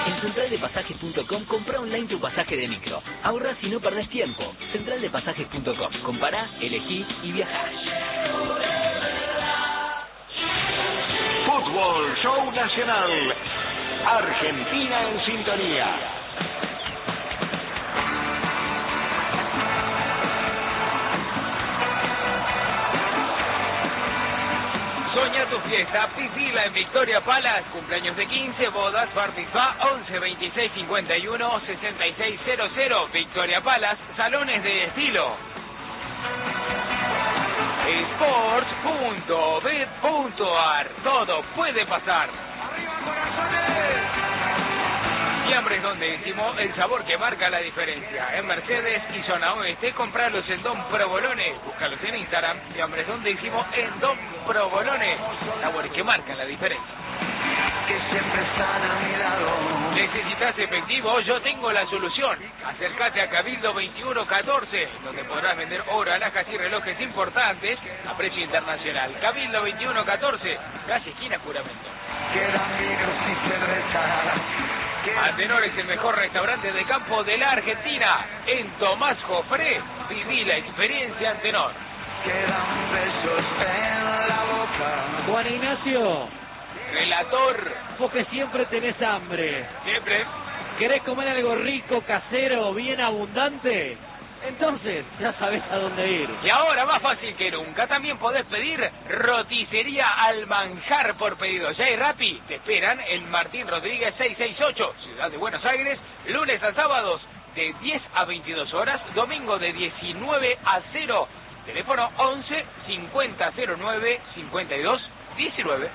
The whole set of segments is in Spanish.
En centraldepasajes.com compra online tu pasaje de micro. Ahorra si no perdés tiempo. Centraldepasajes.com. Compará, elegí y viajá. Fútbol Show Nacional. Argentina en sintonía. Soñá tu fiesta, vivila en Victoria Palace, cumpleaños de 15, bodas, bar mitzvah, 11 26 51 66 00, Victoria Palace, salones de estilo. Sports.bet.ar, todo puede pasar. ¡Arriba, corazones! Fiambres Don Décimo, el sabor que marca la diferencia. En Mercedes y Zona Oeste, compralos en Don Provolone. Búscalos en Instagram, Fiambres Don Décimo en Don Provolone. Sabores que marcan la diferencia. Que siempre están a mi lado. ¿Necesitas efectivo? Yo tengo la solución. Acércate a Cabildo 2114, donde podrás vender oro, alhajas y relojes importantes a precio internacional. Cabildo 2114, casi esquina Juramento. Quedan libros y cerveza. Antenor es el mejor restaurante de campo de la Argentina. En Tomás Jofré, viví la experiencia Antenor. Quedan besos en la boca. Juan Ignacio, Relator, vos que siempre tenés hambre, siempre. ¿querés comer algo rico, casero, bien abundante? Entonces, ya sabés a dónde ir. Y ahora, más fácil que nunca, también podés pedir roticería al manjar por pedido. Ya y Rappi te esperan en Martín Rodríguez 668, Ciudad de Buenos Aires, lunes a sábados de 10 a 22 horas, domingo de 19 a 0. Teléfono 11 50 09 52 19.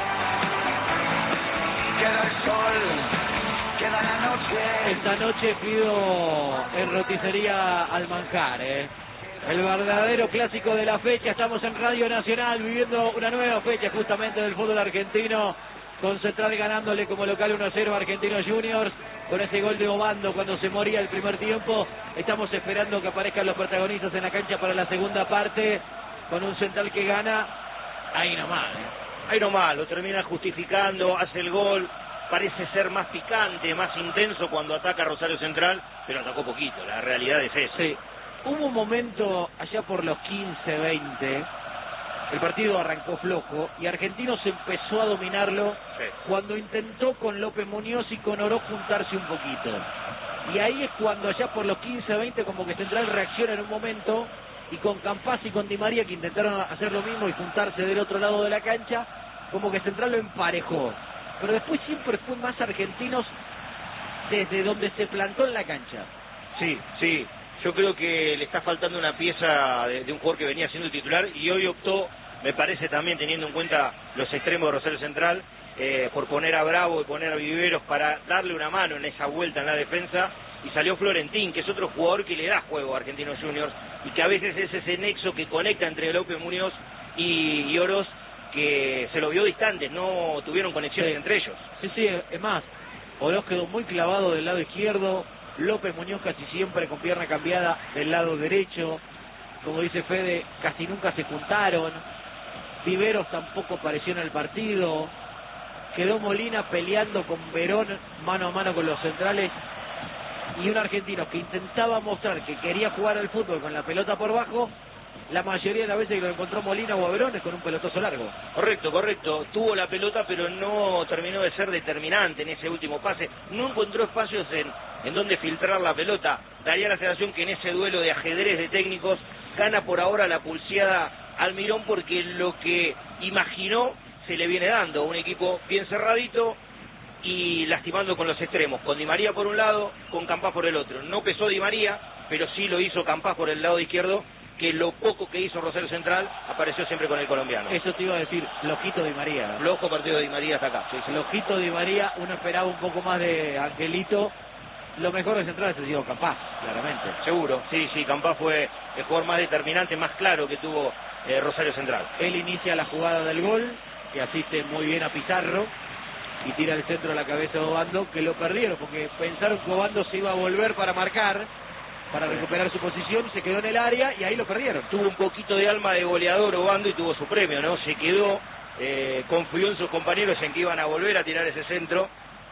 Queda el sol. Queda la noche. Esta noche pido en roticería al manjar, el verdadero clásico de la fecha. Estamos en Radio Nacional viviendo una nueva fecha justamente del fútbol argentino, con Central ganándole como local 1-0 a Argentinos Juniors, con ese gol de Obando cuando se moría el primer tiempo. Estamos esperando que aparezcan los protagonistas en la cancha para la segunda parte, con un Central que gana ahí nomás. Ahí nomás, lo termina justificando, hace el gol. Parece ser más picante, más intenso cuando ataca Rosario Central, pero atacó poquito, la realidad es esa. Sí, hubo un momento allá por los 15-20, el partido arrancó flojo y Argentinos empezó a dominarlo cuando intentó con López Muñoz y con Oró juntarse un poquito. Y ahí es cuando allá por los 15-20 como que Central reacciona en un momento, y con Campás y con Di María, que intentaron hacer lo mismo y juntarse del otro lado de la cancha, como que Central lo emparejó. Pero después siempre fue más Argentinos desde donde se plantó en la cancha. Sí, sí, yo creo que le está faltando una pieza de un jugador que venía siendo el titular, y hoy optó, me parece también teniendo en cuenta los extremos de Rosario Central, por poner a Bravo y poner a Viveros para darle una mano en esa vuelta en la defensa, y salió Florentín, que es otro jugador que le da juego a Argentinos Juniors, y que a veces es ese nexo que conecta entre López Muñoz y Oroz, que se lo vio distante, no tuvieron conexiones entre ellos. Sí, sí, es más, Oroz quedó muy clavado del lado izquierdo, López Muñoz casi siempre con pierna cambiada del lado derecho, como dice Fede, casi nunca se juntaron, Viveros tampoco apareció en el partido, quedó Molina peleando con Verón mano a mano con los centrales, y un argentino que intentaba mostrar que quería jugar al fútbol con la pelota por bajo, la mayoría de las veces que lo encontró Molina o a Verón es con un pelotazo largo. Correcto, correcto. Tuvo la pelota, pero no terminó de ser determinante en ese último pase. No encontró espacios en donde filtrar la pelota. Daría la sensación que en ese duelo de ajedrez de técnicos gana por ahora la pulseada Almirón, porque lo que imaginó se le viene dando. Un equipo bien cerradito y lastimando con los extremos. Con Di María por un lado, con Campás por el otro. No pesó Di María, pero sí lo hizo Campás por el lado izquierdo, que lo poco que hizo Rosario Central apareció siempre con el colombiano. Eso te iba a decir, flojito Di María. Flojo partido de Di María hasta acá. Sí, sí. Flojito Di María, uno esperaba un poco más de Angelito. Lo mejor de Central ha sido Campás, claramente. Seguro, sí, sí, Campás fue el jugador más determinante, más claro que tuvo Rosario Central. Él inicia la jugada del gol, que asiste muy bien a Pizarro, y tira el centro a la cabeza de Obando, que lo perdieron, porque pensaron que Obando se iba a volver para marcar, para recuperar su posición, se quedó en el área y ahí lo perdieron. Tuvo un poquito de alma de goleador Obando y tuvo su premio, ¿no? Se quedó, confió en sus compañeros en que iban a volver a tirar ese centro,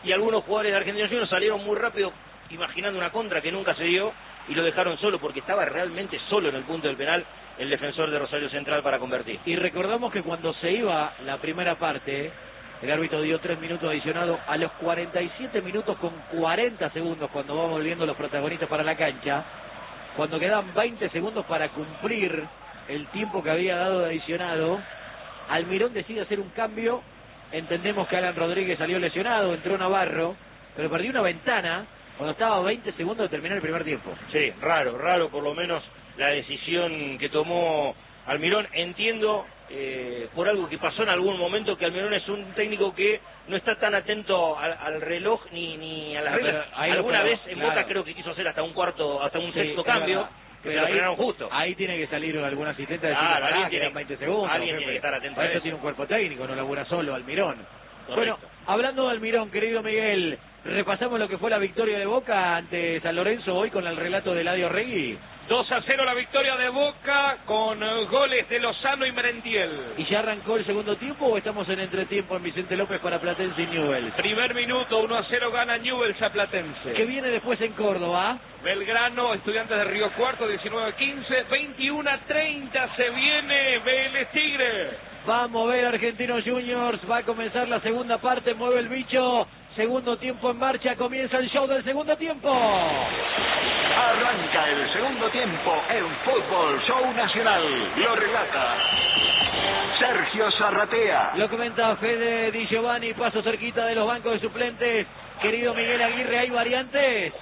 y algunos jugadores de Argentinos Juniors salieron muy rápido imaginando una contra que nunca se dio y lo dejaron solo porque estaba realmente solo en el punto del penal el defensor de Rosario Central para convertir. Y recordamos que cuando se iba la primera parte, el árbitro dio 3 minutos adicionados a los 47 minutos con 40 segundos cuando van volviendo los protagonistas para la cancha, cuando quedaban 20 segundos para cumplir el tiempo que había dado de adicionado, Almirón decide hacer un cambio. Entendemos que Alan Rodríguez salió lesionado, entró Navarro, pero perdió una ventana cuando estaba a 20 segundos de terminar el primer tiempo. Sí, raro por lo menos la decisión que tomó Almirón. Entiendo por algo que pasó en algún momento que Almirón es un técnico que no está tan atento al reloj ni a las reglas. Alguna vez en Boca creo que quiso hacer hasta un sexto cambio. Pero ahí, justo. Ahí tiene que salir algún asistente a decir, alguien tiene 20 segundos. Alguien tiene que estar atento a eso. Tiene un cuerpo técnico, no labura solo Almirón. Correcto. Bueno, hablando de Almirón, querido Miguel, repasamos lo que fue la victoria de Boca ante San Lorenzo hoy con el relato de Eladio Regui. 2-0 la victoria de Boca con goles de Lozano y Merentiel. ¿Y ya arrancó el segundo tiempo o estamos en entretiempo en Vicente López para Platense y Newell's? Primer minuto, 1-0 gana Newell's a Platense. ¿Qué viene después en Córdoba? Belgrano, Estudiantes de Río Cuarto, 19-15, 21-30 se viene Vélez Tigre. Va a mover Argentinos Juniors, va a comenzar la segunda parte, mueve el bicho, segundo tiempo en marcha, comienza el show del segundo tiempo. Arranca el segundo tiempo en Fútbol Show Nacional. Lo relata Sergio Zarratea. Lo comenta Fede Di Giovanni, paso cerquita de los bancos de suplentes. Querido Miguel Aguirre, ¿hay variantes?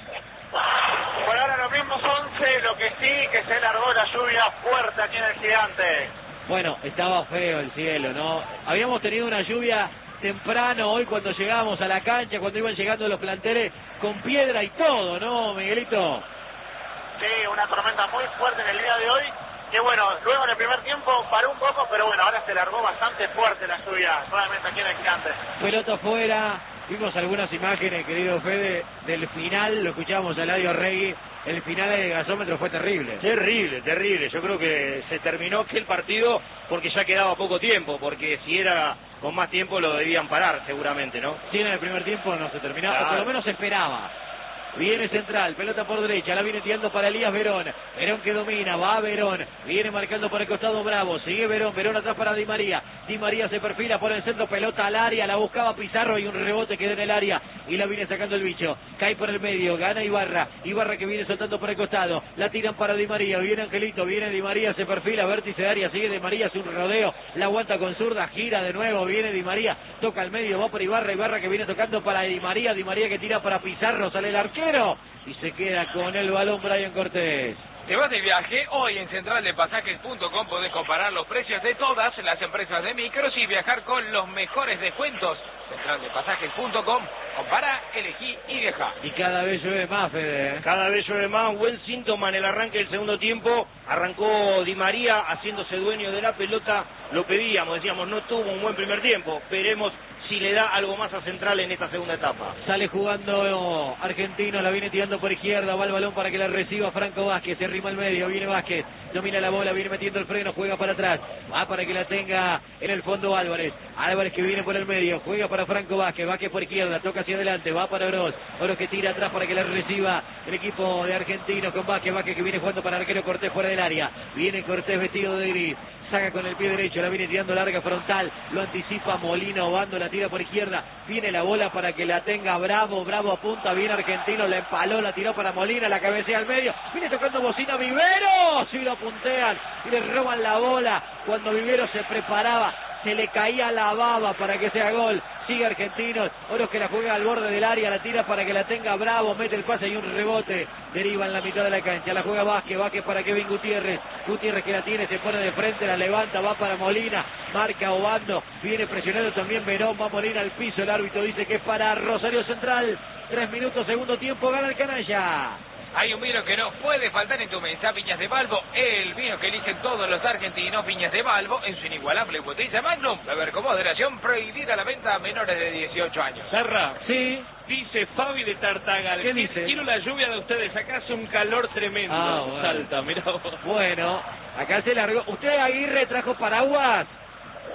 Por ahora los mismos 11, lo que sí que se largó la lluvia fuerte aquí en el Gigante. Bueno, estaba feo el cielo, ¿no? Habíamos tenido una lluvia temprano hoy cuando llegábamos a la cancha, cuando iban llegando los planteles con piedra y todo, ¿no, Miguelito? Sí, una tormenta muy fuerte en el día de hoy, que bueno, luego en el primer tiempo paró un poco, pero bueno, ahora se largó bastante fuerte la lluvia, solamente aquí en el Gigante. Pelota afuera, vimos algunas imágenes, querido Fede, del final, lo escuchamos a Eladio Regui, el final del gasómetro fue terrible. Terrible, yo creo que se terminó aquel partido porque ya quedaba poco tiempo, porque si era con más tiempo lo debían parar seguramente, ¿no? Sí, en el primer tiempo no se terminaba, claro. O por lo menos se esperaba. Viene central, pelota por derecha, la viene tirando para Elías Verón. Verón que domina, va Verón, viene marcando por el costado Bravo, sigue Verón, Verón atrás para Di María. Di María se perfila por el centro, pelota al área, la buscaba Pizarro y un rebote queda en el área y la viene sacando el bicho. Cae por el medio, gana Ibarra que viene soltando por el costado, la tiran para Di María, viene Angelito, viene Di María, se perfila, vértice de área, sigue Di María, hace un rodeo, la aguanta con zurda, gira de nuevo, viene Di María, toca al medio, va por Ibarra que viene tocando para Di María que tira para Pizarro, sale el arquero y se queda con el balón Brian Cortés. Te vas de viaje, hoy en centraldepasajes.com podés comparar los precios de todas las empresas de micros y viajar con los mejores descuentos. Centraldepasajes.com, compara, elegí y viaja. Y cada vez llueve más, Fede, ¿eh? Cada vez llueve más, un buen síntoma en el arranque del segundo tiempo. Arrancó Di María haciéndose dueño de la pelota, lo pedíamos, decíamos, no tuvo un buen primer tiempo, veremos si le da algo más a Central en esta segunda etapa. Sale jugando Argentino, la viene tirando por izquierda, va el balón para que la reciba Franco Vázquez, se arrima al medio, viene Vázquez, domina la bola, viene metiendo el freno, juega para atrás, va para que la tenga en el fondo Álvarez que viene por el medio, juega para Franco Vázquez por izquierda, toca hacia adelante, va para Oroz que tira atrás para que la reciba el equipo de Argentinos con Vázquez que viene jugando para el arquero Cortés fuera del área, viene Cortés vestido de gris, saca con el pie derecho, la viene tirando larga frontal, lo anticipa Molina Obando, la tira por izquierda, viene la bola para que la tenga Bravo apunta, viene Argentino, la empaló, la tiró para Molina, la cabecea al medio, viene tocando bocina Vivero, si lo puntean y le roban la bola, cuando Vivero se preparaba, se le caía la baba para que sea gol, sigue Argentinos, que la juega al borde del área, la tira para que la tenga Bravo, mete el pase y un rebote, deriva en la mitad de la cancha, la juega Vázquez para Kevin Gutiérrez que la tiene, se pone de frente, la levanta, va para Molina, marca Obando, viene presionando también Verón, va Molina al piso, el árbitro dice que es para Rosario Central, 3 minutos, segundo tiempo, gana el canalla. Hay un vino que no puede faltar en tu mesa, Viñas de Balbo, el vino que eligen todos los argentinos. Viñas de Balbo, en su inigualable botella Magnum, beber con moderación, prohibida la venta a menores de 18 años. Serra, sí, dice Fabi de Tartagal, ¿qué dice? Quiero la lluvia de ustedes, acá hace un calor tremendo. Bueno. Salta, mirá vos. Bueno, acá se largó. ¿Usted, Aguirre, trajo paraguas?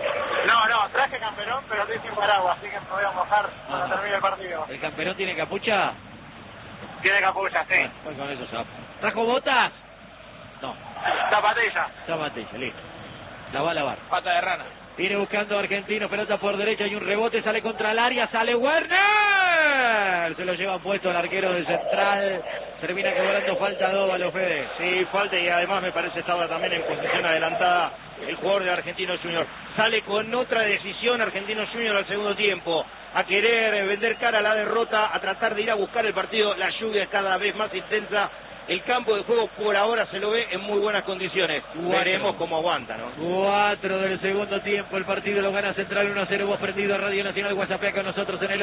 No, traje camperón, pero estoy sin paraguas, así que me voy a mojar cuando termine el partido. ¿El camperón tiene capucha? Tiene capucha, sí. Bueno, pues con eso zapa. ¿Trajo botas? No. Zapatilla. Zapatilla, listo. La va a lavar. Pata de rana. Viene buscando Argentino, pelota por derecha y un rebote, sale contra el área, sale Werner. Se lo lleva puesto el arquero del Central. Termina cobrando falta Dóvalo, Fede. Sí, falta, y además me parece estaba también en posición adelantada el jugador de Argentinos Juniors. Sale con otra decisión Argentinos Juniors al segundo tiempo, a querer vender cara a la derrota, a tratar de ir a buscar el partido. La lluvia es cada vez más intensa. El campo de juego por ahora se lo ve en muy buenas condiciones. Veremos cómo aguanta, ¿no? 4 del segundo tiempo, el partido lo gana Central 1-0. Vos prendido a Radio Nacional WhatsApp con nosotros en el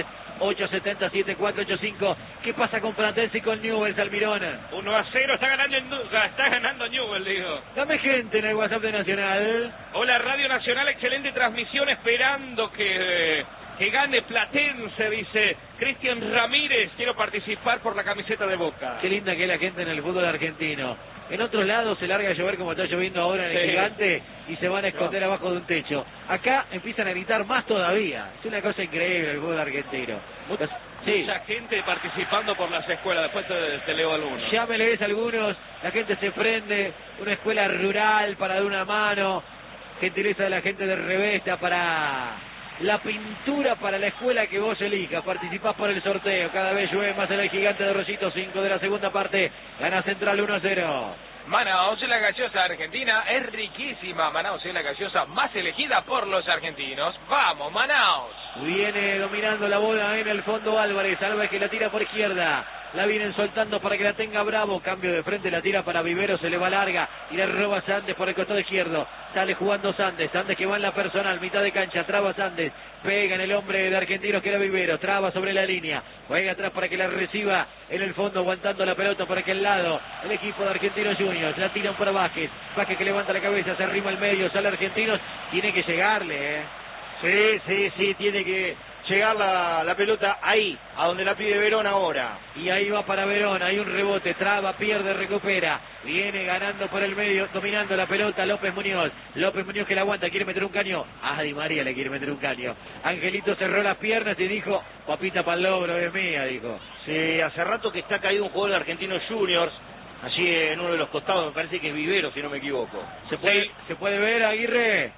11-3-870-7485. ¿Qué pasa con Platense y con Newell's, Almirón? 1-0, está ganando Newell, digo. Dame gente en el WhatsApp de Nacional. Hola, Radio Nacional, excelente transmisión, esperando que gane Platense, dice Cristian Ramírez. Quiero participar por la camiseta de Boca. Qué linda que es la gente en el fútbol argentino. En otros lados se larga a llover como está lloviendo ahora en el Gigante y se van a esconder abajo de un techo. Acá empiezan a gritar más todavía. Es una cosa increíble el fútbol argentino. Mucha gente participando por las escuelas. Después te leo algunos. Ya me lees algunos. La gente se prende. Una escuela rural para dar una mano. Gentileza de la gente de Revesta para la pintura para la escuela que vos elijas. Participás por el sorteo. Cada vez llueve más en el Gigante de Rosito. 5 de la segunda parte. Gana Central 1-0. Manaos, la gaseosa argentina es riquísima. Manaos es la gaseosa más elegida por los argentinos. ¡Vamos, Manaos! Viene dominando la bola en el fondo Álvarez. Álvarez que la tira por izquierda. La vienen soltando para que la tenga Bravo. Cambio de frente, la tira para Vivero. Se le va larga y le roba Sandes por el costado izquierdo. Sale jugando Sandes. Sandes que va en la personal. Mitad de cancha. Traba Sandes. Pega en el hombre de Argentinos que era Vivero. Traba sobre la línea. Juega atrás para que la reciba en el fondo. Aguantando la pelota por aquel lado. El equipo de Argentinos Juniors. La tiran para Vázquez. Vázquez que levanta la cabeza. Se arrima al medio. Sale Argentinos. Tiene que llegarle, Sí, tiene que llegar la pelota ahí, a donde la pide Verón ahora. Y ahí va para Verón, hay un rebote, traba, pierde, recupera. Viene ganando por el medio, dominando la pelota López Muñoz. López Muñoz que la aguanta, quiere meter un caño. Ah, Di María le quiere meter un caño. Angelito cerró las piernas y dijo, papita para el logro es mía, dijo. Sí, hace rato que está caído un jugador de Argentinos Juniors, allí en uno de los costados, me parece que es Vivero, si no me equivoco. ¿Se puede ver, Aguirre?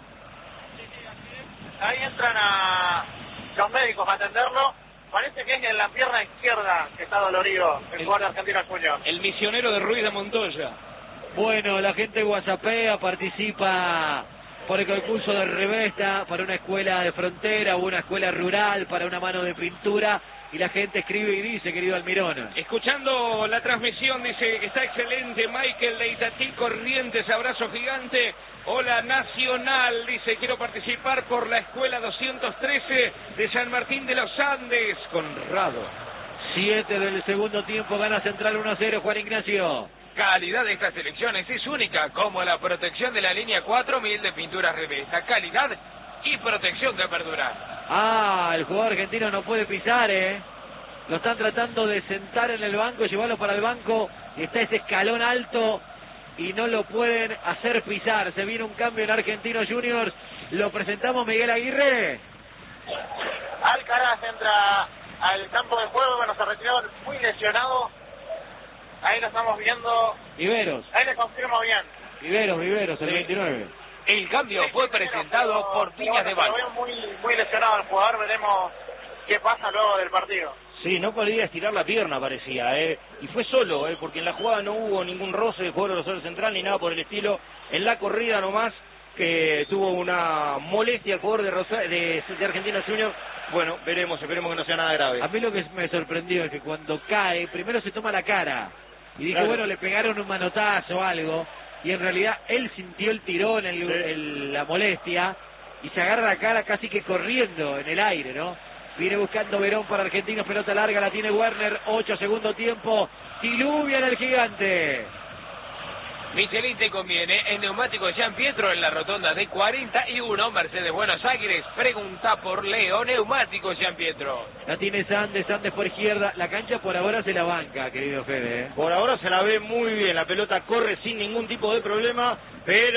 Ahí entran a los médicos a atenderlo. Parece que es en la pierna izquierda que está dolorido el jugador de Argentinos Juniors. El misionero de Ruiz de Montoya. Bueno, la gente whatsappea, participa por el concurso de Revesta para una escuela de frontera o una escuela rural para una mano de pintura. Y la gente escribe y dice, querido Almirón. Escuchando la transmisión, dice que está excelente. Michael de Itatí Corrientes, abrazo gigante. Hola Nacional, dice, quiero participar por la escuela 213 de San Martín de los Andes. Conrado. 7 del segundo tiempo, gana Central 1-0, Juan Ignacio. Calidad de estas elecciones es única, como la protección de la línea 4000 de pinturas Revesta. Calidad y protección de verduras. Ah, el jugador argentino no puede pisar, Lo están tratando de sentar en el banco, llevarlo para el banco. Y está ese escalón alto y no lo pueden hacer pisar. Se viene un cambio en Argentinos Juniors. Lo presentamos, Miguel Aguirre. Alcaraz entra al campo de juego. Bueno, se retiró muy lesionado. Ahí lo estamos viendo. Viveros. Ahí le confirmo bien. Viveros, el 29. El cambio fue presentado por Piñas de Val. Lo veo muy lesionado el jugador. Veremos qué pasa luego del partido. Sí, no podía estirar la pierna, parecía, y fue solo, porque en la jugada no hubo ningún roce de jugador de Rosario Central ni nada por el estilo. En la corrida nomás que tuvo una molestia el jugador de Argentinos Juniors. Bueno, esperemos que no sea nada grave. A mí lo que me sorprendió es que cuando cae, primero se toma la cara y dijo, claro, bueno, le pegaron un manotazo o algo, y en realidad él sintió el tirón, la molestia, y se agarra la cara casi que corriendo en el aire, ¿no? Viene buscando Verón para Argentinos, pelota larga, la tiene Werner, 8 segundo tiempo, diluvia en el Gigante. Michelin te conviene en neumáticos Jean Pietro en la rotonda de 41, Mercedes Buenos Aires. Pregunta por Leo, neumáticos Jean Pietro. La tiene Sandes por izquierda, la cancha por ahora se la banca, querido Fede. Por ahora se la ve muy bien, la pelota corre sin ningún tipo de problema, pero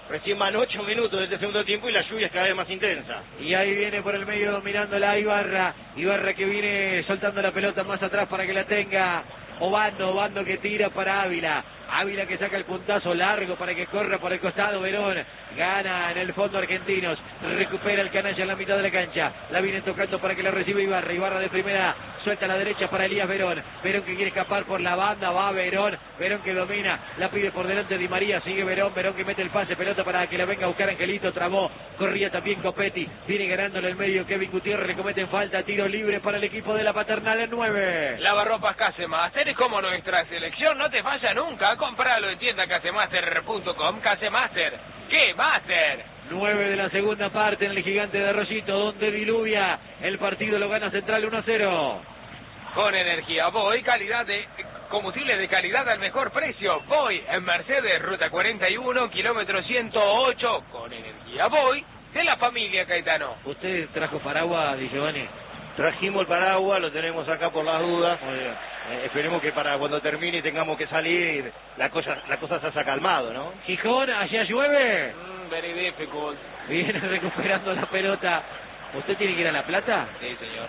Recién van 8 minutos de este segundo tiempo y la lluvia es cada vez más intensa. Y ahí viene por el medio dominando la Ibarra que viene soltando la pelota más atrás para que la tenga Obando que tira para Ávila que saca el puntazo largo para que corra por el costado. Verón gana en el fondo Argentinos, recupera el canalla en la mitad de la cancha, la viene tocando para que la reciba Ibarra de primera, suelta a la derecha para Elías Verón que quiere escapar por la banda, va Verón que domina, la pide por delante Di María, sigue Verón que mete el pase, pelota para que la venga a buscar Angelito, trabó, corría también Copetti, viene ganando en el medio Kevin Gutiérrez, le cometen falta, tiro libre para el equipo de la Paternal en 9. Lavarropas Casemaster es como nuestra selección, no te falla nunca, compralo en tienda casemaster.com. Casemaster, ¿qué Master? 9 de la segunda parte en el Gigante de Arroyito, donde diluvia, el partido lo gana Central 1-0. Con energía Voy, combustible de calidad al mejor precio. Voy en Mercedes, ruta 41, kilómetro 108. Con energía Voy, de la familia Caetano. ¿Usted trajo paraguas, Di Giovanni? Trajimos el paraguas, lo tenemos acá por las dudas. Esperemos que para cuando termine y tengamos que salir, la cosa se haya calmado, ¿no? Gijón, allá llueve. Very difficult. Viene recuperando la pelota. ¿Usted tiene que ir a La Plata? Sí, señor.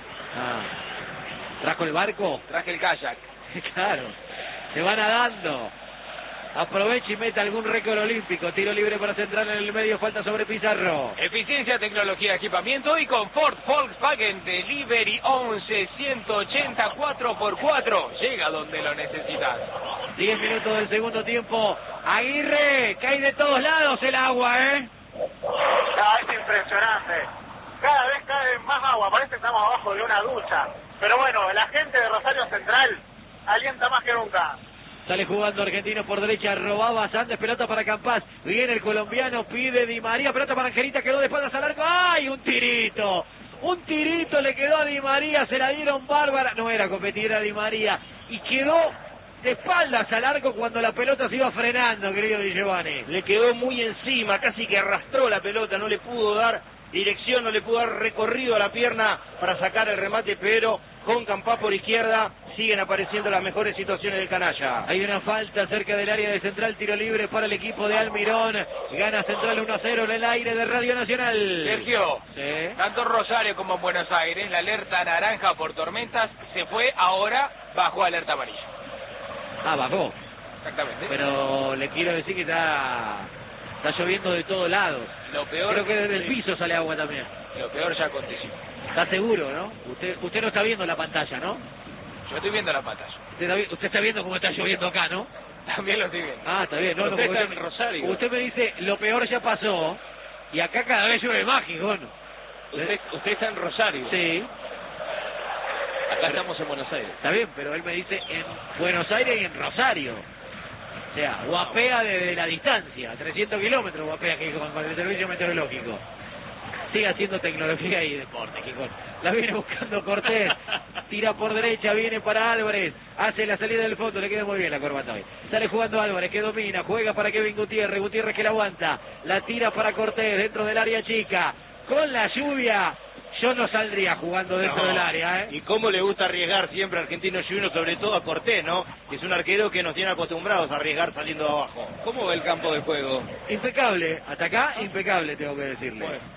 ¿Trajo el barco? Traje el kayak. Claro, se va nadando. Aprovecha y mete algún récord olímpico. Tiro libre para Central en el medio, falta sobre Pizarro. Eficiencia, tecnología, equipamiento y confort. Volkswagen Delivery 11 180 4x4. Llega donde lo necesitas. 10 minutos del segundo tiempo. Aguirre, cae de todos lados el agua, ¿eh? Es impresionante. Cada vez cae más agua, parece que estamos abajo de una ducha. Pero bueno, la gente de Rosario Central alienta más que nunca. Sale jugando Argentino por derecha, robaba Sandes, pelota para Campás, viene el colombiano, pide Di María, pelota para Angelita, quedó de espaldas al arco, ¡ay! Un tirito le quedó a Di María, se la dieron bárbara, no era competir a Di María, y quedó de espaldas al arco cuando la pelota se iba frenando, querido Di Giovanni. Le quedó muy encima, casi que arrastró la pelota, no le pudo dar dirección, no le pudo dar recorrido a la pierna para sacar el remate, pero con Campás por izquierda siguen apareciendo las mejores situaciones del canalla. Hay una falta cerca del área de Central, tiro libre para el equipo de Almirón, gana Central 1-0 en el aire de Radio Nacional. Sergio, ¿sí? Tanto Rosario como Buenos Aires, la alerta naranja por tormentas se fue, ahora bajo alerta amarilla. Bajó. Exactamente. Pero le quiero decir que está lloviendo de todos lados. Lo peor, creo que desde el piso sale agua también. Lo peor ya aconteció. Está seguro, ¿no? Usted no está viendo la pantalla, ¿no? Yo estoy viendo la pantalla. Usted está viendo cómo está lloviendo acá, ¿no? También lo estoy viendo. Está bien. No, usted está en Rosario. Usted me dice, lo peor ya pasó, y acá cada vez llueve más, Gijón. Usted está en Rosario. Sí. Acá estamos en Buenos Aires. Está bien, pero él me dice en Buenos Aires y en Rosario. O sea, guapea desde la distancia, 300 kilómetros guapea Gijón con el servicio meteorológico. Sigue haciendo tecnología y deporte, Gijón. La viene buscando Cortés, tira por derecha, viene para Álvarez, hace la salida del fondo, le queda muy bien la corbata hoy. Sale jugando Álvarez, que domina, juega para Kevin Gutiérrez que la aguanta, la tira para Cortés dentro del área chica. Con la lluvia, yo no saldría jugando dentro del área, ¿eh? Y cómo le gusta arriesgar siempre a Argentino Juniors, sobre todo a Cortés, ¿no? Que es un arquero que nos tiene acostumbrados a arriesgar saliendo de abajo. ¿Cómo ve el campo de juego? Impecable, hasta acá impecable, tengo que decirle. Bueno.